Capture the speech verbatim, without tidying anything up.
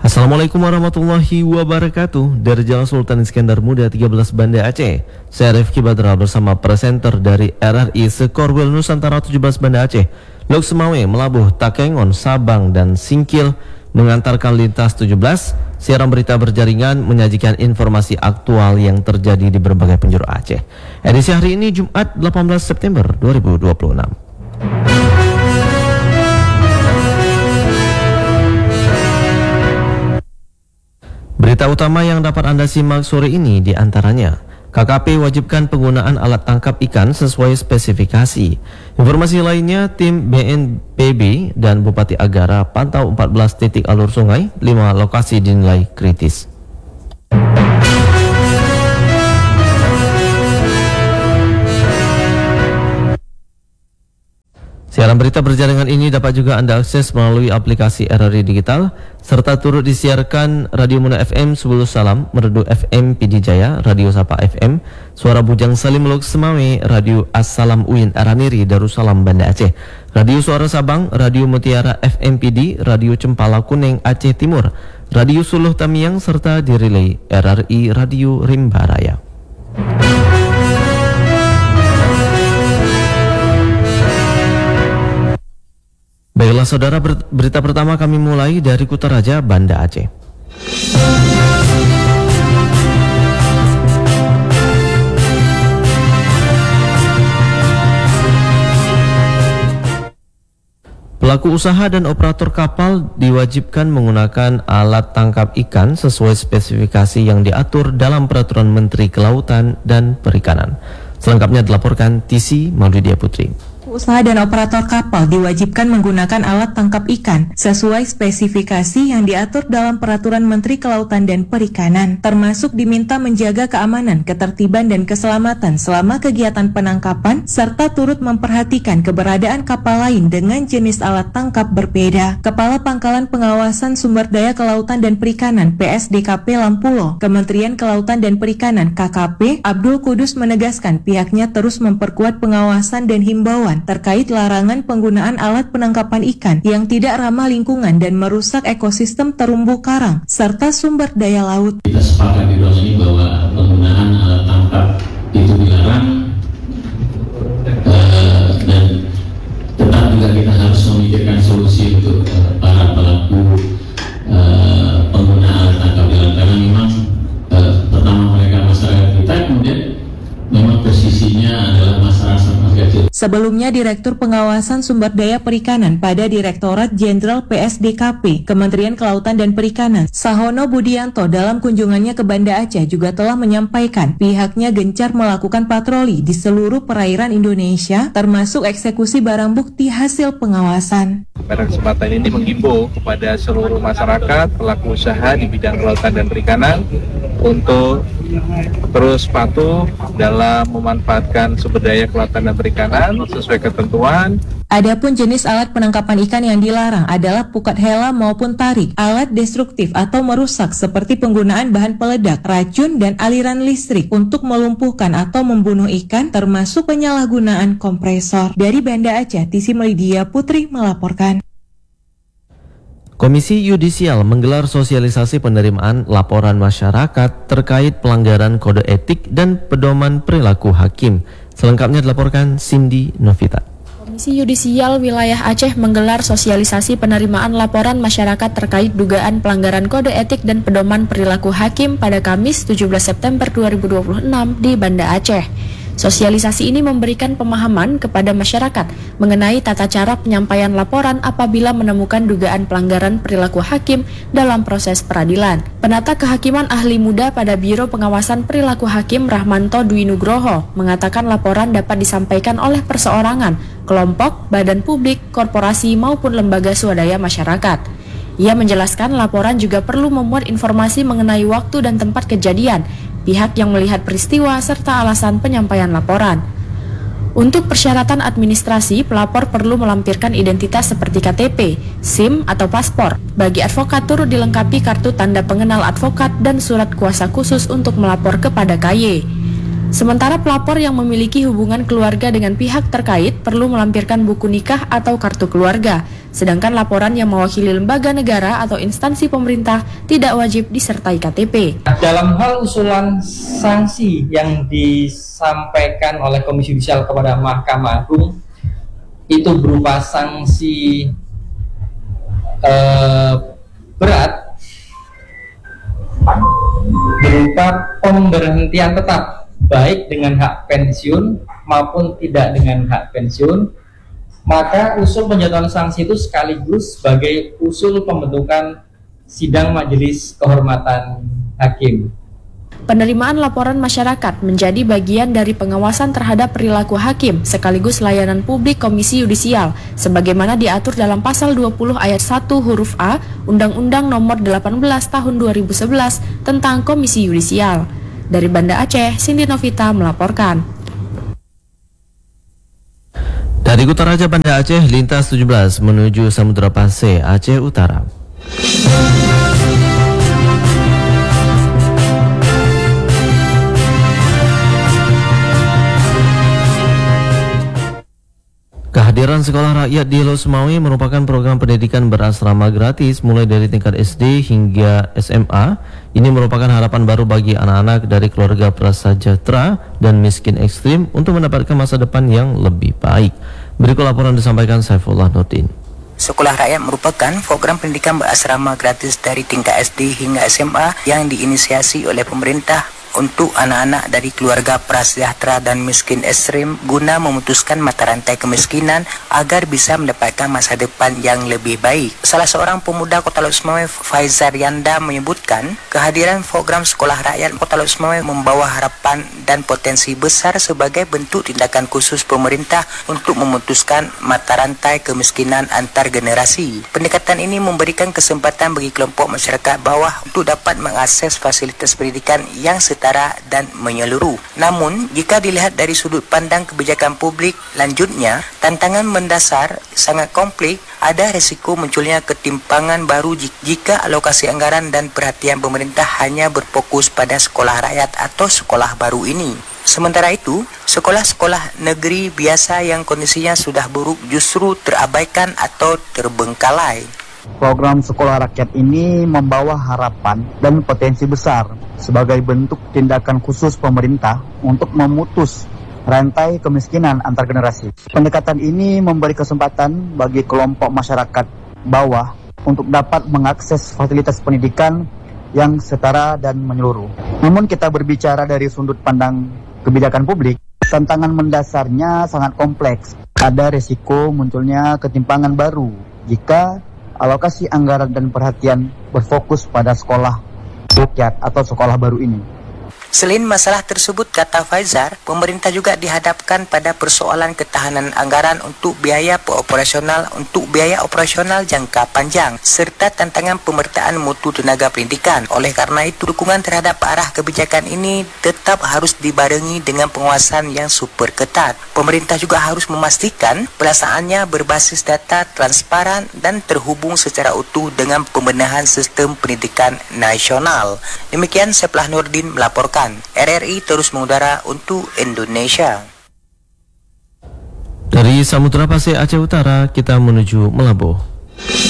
Assalamualaikum warahmatullahi wabarakatuh. Dari Jalan Sultan Iskandar Muda tiga belas Banda Aceh, saya Rifki Badra bersama presenter dari R R I Sekorwil Nusantara tujuh belas Banda Aceh, Lok Semawe, Melabuh, Takengon, Sabang, dan Singkil mengantarkan lintas tujuh belas. Siaran berita berjaringan menyajikan informasi aktual yang terjadi di berbagai penjuru Aceh. Edisi hari ini Jumat delapan belas September dua ribu dua puluh enam. Berita utama yang dapat Anda simak sore ini diantaranya: K K P wajibkan penggunaan alat tangkap ikan sesuai spesifikasi. Informasi lainnya, tim B N P B dan Bupati Agara pantau empat belas titik alur sungai, lima lokasi dinilai kritis. Siaran berita berjaringan ini dapat juga Anda akses melalui aplikasi R R I Digital, serta turut disiarkan Radio Muna F M Sebulu Salam, Merdu F M P D Jaya, Radio Sapa F M, Suara Bujang Salim Lok Semawe, Radio As-Salam Uin Aramiri Darussalam Banda Aceh, Radio Suara Sabang, Radio Mutiara F M P D, Radio Cempala Kuning Aceh Timur, Radio Suluh Tamiang, serta direlay R R I Radio Rimba Raya. Baiklah saudara, berita pertama kami mulai dari Kutaraja, Banda Aceh. Pelaku usaha dan operator kapal diwajibkan menggunakan alat tangkap ikan sesuai spesifikasi yang diatur dalam Peraturan Menteri Kelautan dan Perikanan. Selengkapnya dilaporkan T C Maulidia Putri. Usaha dan operator kapal diwajibkan menggunakan alat tangkap ikan sesuai spesifikasi yang diatur dalam Peraturan Menteri Kelautan dan Perikanan, termasuk diminta menjaga keamanan, ketertiban, dan keselamatan selama kegiatan penangkapan, serta turut memperhatikan keberadaan kapal lain dengan jenis alat tangkap berbeda. Kepala Pangkalan Pengawasan Sumber Daya Kelautan dan Perikanan P S D K P Lampulo, Kementerian Kelautan dan Perikanan K K P, Abdul Kudus menegaskan pihaknya terus memperkuat pengawasan dan himbauan terkait larangan penggunaan alat penangkapan ikan yang tidak ramah lingkungan dan merusak ekosistem terumbu karang serta sumber daya laut. Kita sepakat di ruang ini bahwa penggunaan alat tangkap itu dilarang, uh, dan tetap juga kita harus memikirkan solusi untuk uh, para pelaku uh, pengguna alat tangkap ikan, karena memang uh, pertama mereka masyarakat kita, kemudian memang posisinya adalah masyarakat kecil. Sebelumnya, Direktur Pengawasan Sumber Daya Perikanan pada Direktorat Jenderal P S D K P, Kementerian Kelautan dan Perikanan, Sahono Budianto, dalam kunjungannya ke Banda Aceh juga telah menyampaikan pihaknya gencar melakukan patroli di seluruh perairan Indonesia, termasuk eksekusi barang bukti hasil pengawasan. Pada kesempatan ini menghimbau kepada seluruh masyarakat, pelaku usaha di bidang kelautan dan perikanan untuk terus patuh dalam memanfaatkan sumber daya kelautan dan perikanan sesuai ketentuan. Adapun jenis alat penangkapan ikan yang dilarang adalah pukat hela maupun tarik, alat destruktif atau merusak seperti penggunaan bahan peledak, racun, dan aliran listrik untuk melumpuhkan atau membunuh ikan, termasuk penyalahgunaan kompresor. Dari Banda Aceh, T C Melidia Putri melaporkan. Komisi Yudisial menggelar sosialisasi penerimaan laporan masyarakat terkait pelanggaran kode etik dan pedoman perilaku hakim. Selengkapnya dilaporkan Cindy Novita. Komisi Yudisial Wilayah Aceh menggelar sosialisasi penerimaan laporan masyarakat terkait dugaan pelanggaran kode etik dan pedoman perilaku hakim pada Kamis tujuh belas September dua ribu dua puluh enam di Banda Aceh. Sosialisasi ini memberikan pemahaman kepada masyarakat mengenai tata cara penyampaian laporan apabila menemukan dugaan pelanggaran perilaku hakim dalam proses peradilan. Penata Kehakiman Ahli Muda pada Biro Pengawasan Perilaku Hakim Rahmanto Dwi Nugroho mengatakan laporan dapat disampaikan oleh perseorangan, kelompok, badan publik, korporasi maupun lembaga swadaya masyarakat. Ia menjelaskan laporan juga perlu memuat informasi mengenai waktu dan tempat kejadian, pihak yang melihat peristiwa, serta alasan penyampaian laporan. Untuk persyaratan administrasi, pelapor perlu melampirkan identitas seperti K T P, SIM, atau paspor. Bagi advokat turut dilengkapi kartu tanda pengenal advokat dan surat kuasa khusus untuk melapor kepada K Y. Sementara pelapor yang memiliki hubungan keluarga dengan pihak terkait perlu melampirkan buku nikah atau kartu keluarga. sedangkan laporan yang mewakili lembaga negara atau instansi pemerintah tidak wajib disertai K T P. Dalam hal usulan sanksi yang disampaikan oleh Komisi Yudisial kepada Mahkamah Agung, itu berupa sanksi eh, berat, berupa pemberhentian tetap baik dengan hak pensiun maupun tidak dengan hak pensiun, maka usul penjatuhan sanksi itu sekaligus sebagai usul pembentukan sidang majelis kehormatan hakim. Penerimaan laporan masyarakat menjadi bagian dari pengawasan terhadap perilaku hakim sekaligus layanan publik Komisi Yudisial sebagaimana diatur dalam pasal dua puluh ayat satu huruf A Undang-Undang Nomor delapan belas Tahun dua ribu sebelas tentang Komisi Yudisial. Dari Banda Aceh, Cindy Novita melaporkan. Dari Kutaraja Banda Aceh, lintas tujuh belas menuju Samudra Pasir, Aceh Utara. Kehadiran sekolah rakyat di Losmawi merupakan program pendidikan berasrama gratis mulai dari tingkat S D hingga S M A. Ini merupakan harapan baru bagi anak-anak dari keluarga prasejahtera dan miskin ekstrim untuk mendapatkan masa depan yang lebih baik. Berikut laporan disampaikan Saifullah Nurdin. Sekolah Rakyat merupakan program pendidikan berasrama gratis dari tingkat S D hingga S M A yang diinisiasi oleh pemerintah untuk anak-anak dari keluarga prasejahtera dan miskin ekstrim guna memutuskan mata rantai kemiskinan agar bisa mendapatkan masa depan yang lebih baik. Salah seorang pemuda Kota Losmawi, Faizar Yanda, menyebutkan kehadiran program Sekolah Rakyat Kota Losmawi membawa harapan dan potensi besar sebagai bentuk tindakan khusus pemerintah untuk memutuskan mata rantai kemiskinan antar generasi. Pendekatan ini memberikan kesempatan bagi kelompok masyarakat bawah untuk dapat mengakses fasilitas pendidikan yang setara dan menyeluruh. Namun, jika dilihat dari sudut pandang kebijakan publik, lanjutnya, tantangan mendasar sangat kompleks. Ada risiko munculnya ketimpangan baru jika alokasi anggaran dan perhatian pemerintah hanya berfokus pada sekolah rakyat atau sekolah baru ini. Sementara itu, sekolah-sekolah negeri biasa yang kondisinya sudah buruk justru terabaikan atau terbengkalai. Program Sekolah Rakyat ini membawa harapan dan potensi besar sebagai bentuk tindakan khusus pemerintah untuk memutus rantai kemiskinan antar generasi. Pendekatan ini memberi kesempatan bagi kelompok masyarakat bawah untuk dapat mengakses fasilitas pendidikan yang setara dan menyeluruh. Namun kita berbicara dari sudut pandang kebijakan publik, tantangan mendasarnya sangat kompleks. Ada risiko munculnya ketimpangan baru jika alokasi anggaran dan perhatian berfokus pada sekolah rakyat atau sekolah baru ini. Selain masalah tersebut, kata Faizar, pemerintah juga dihadapkan pada persoalan ketahanan anggaran untuk biaya operasional untuk biaya operasional jangka panjang serta tantangan pemerataan mutu tenaga pendidikan. Oleh karena itu, dukungan terhadap arah kebijakan ini tetap harus dibarengi dengan pengawasan yang super ketat. Pemerintah juga harus memastikan pelaksanaannya berbasis data, transparan dan terhubung secara utuh dengan pembenahan sistem pendidikan nasional. Demikian Saifullah Nurdin melaporkan. R R I terus mengudara untuk Indonesia. Dari Samudra Pasir Aceh Utara kita menuju Melabuh.